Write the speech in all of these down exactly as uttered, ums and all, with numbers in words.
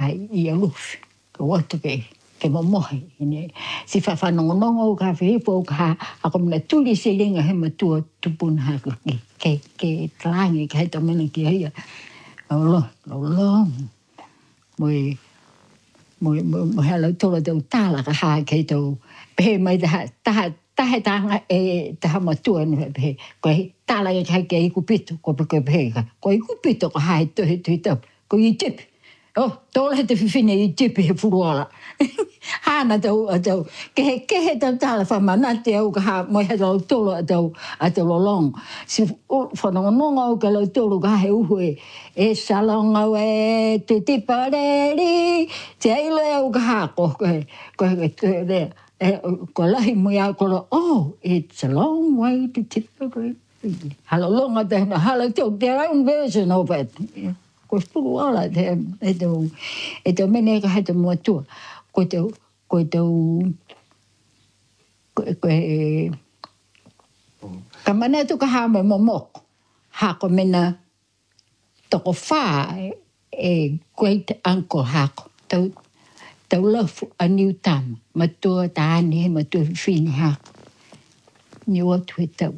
hai i alufi. Ka watu ke ke momohi. Si whawhanongonongo ka whipo ka ako mna tuli se ringa he matua tupuna hako ke ke ke talangi ka heta mena ki haia. Olo, olo. Moi moi moi hala tola tau tala ka ha ke tau pe mai da ta ta ta e ta matua ne pe ko tala e ka ke ku pito ko pe pe ko ku pito ko ha to he to ko i tip. Oh, tola he te whiwhine i tipi he furuala. Hāna tau, a tau, ke he ke he tau tala whamanate au ka ha, moi he tau tolo a tau, a tau lolong. Si whanongononga au ka lau tolo ka he uhu e, e salong au e te tipareri, te ailo au ka ha, ko he, ko he, ko he, ko lahi mui au ko lo, oh, it's a long way to Tipperary. Halolonga te, hala tau, their own version of it. Ko spuru ala te e tau e tau mene ka hata mua tua ko tau ko tau ko e ka mana tu ka ha me momok ha ko mena toko wha e great uncle ha ko tau tau lofu a new tam matua taani he matua whini ha ni watu he tau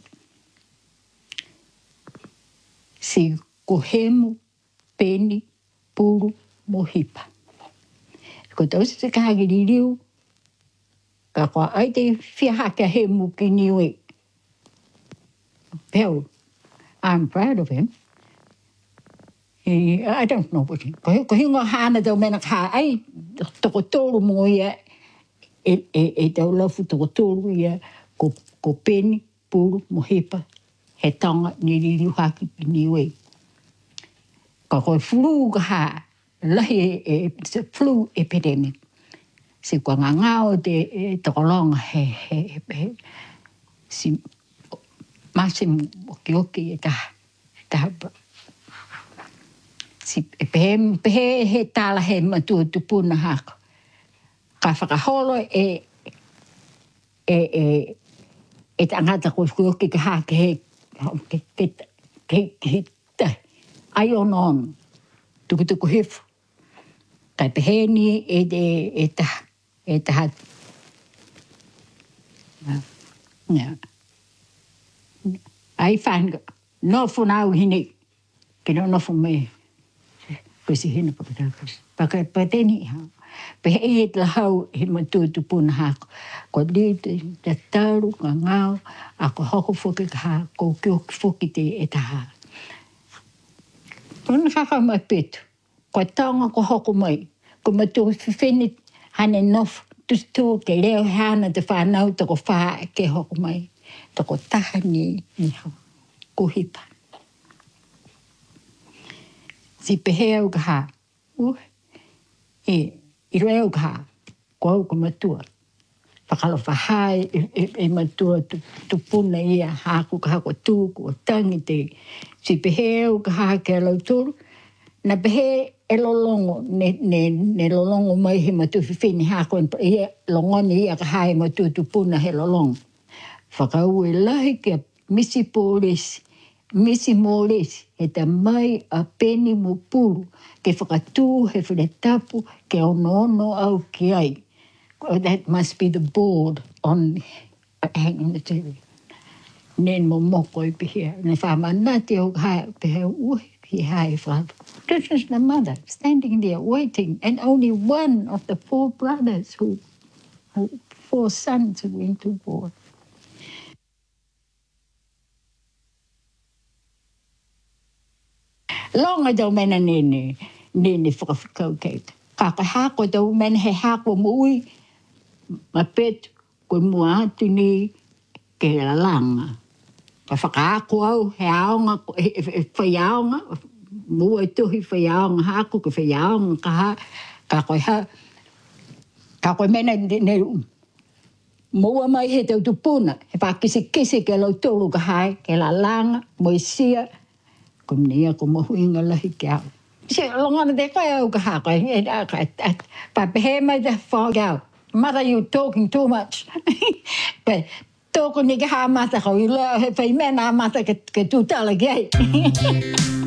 si ko hemu peni, puru, mohipa. Ko tau se ka hagiri riu, ka koa ai te whiahaka he muki niwe. Peo, I'm proud of him. He, I don't know what he, ko, ko hingo hana tau mena ka ai, toko tolu mo ia, e, e, e tau lafu toko tolu ia, ko, ko peni, puru, mohipa, he tanga ni riu haki niwe. Ka koe flu ka ha, lahi e, e flu epidemic. Si kua ngā ngāo te e takolonga he, he, he, si masim oki oki e taha, taha. Si e pehe, pehe he tala he matua tupuna hako. Ka whakaholo e, e, e, e tangata koe oki oki ka ha ke he, ke, ke, ke, ke, ke, ai on on, tuku tuku hifu. Kai peheni e te, e taha, e taha. Yeah. Ai whanga, nofu nau hini, ke no nofu me, kosi hina pakatakas. Pakai pateni ha, pehe e te hau he matua tupuna hako. Ko li te, te taru, ka ngau, ako hoko whoki ka ha, ko kioki whoki te e taha. Kona whaka mai petu. Ko taonga ko hoko mai. Ko matua whiwhene hane nofu. Tus tū ke leo hana te whanau tako wha ke hoko mai. Tako taha ni ni hau. Ko hipa. Si pehe au ka ha. Uh. E, i roe au ka ha. Ko au ko matua. Whakalo whahai e, e, e matua tu, tu puna ia haku ka hako tūku o tangi te. Si pehe au ka ha ke lau tūru. Na pehe e lolongo, ne, ne, ne lolongo mai he matu whiwhini hako e longoni ia ka hae matu tupuna he lolongo. Whakau e lahi ke misi pōresi, misi mōresi, he ta mai a peni mo puru, ke whakatū he whenetapu ke ono ono au ki ai. That must be the board on hanging the T V. Nen mo moko i pihia. Ne whamanati au hae pihe uhi ki hae whātu. This is the mother standing there waiting, and only one of the four brothers who, who four sons who went to war. Longa tau mena nene, nene whakawhikau kei. Kaka hako tau mena he hako mui, ma petu, koe mua atu ni ke la langa. Ka whakaako au, he aonga, he whaiaonga, mua tuhi whaiaonga hako, ke whaiaonga ka ha, ka koe ha, ka koe mena ne, mua mai he tau tupuna, he whakisi kisi ke lau tolu ka hai, ke la langa, mo isia, ko mnea ko mohuinga lahi ke au. Si longana te koe au ka ha, koe, pa pehe mai te whakau. Mother, you're talking too much. But tōko ni ke hā mata ko i leo he whai mena mata ke, ke tūtala kei.